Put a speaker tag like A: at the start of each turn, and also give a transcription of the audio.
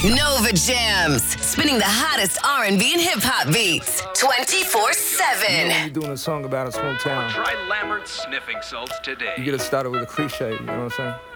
A: Nova Jams, spinning the hottest R&B and hip-hop beats 24/7.
B: You're doing a song about a small town.
C: Try Lambert's sniffing salts today.
B: You get it started with a cliche, you know what I'm saying?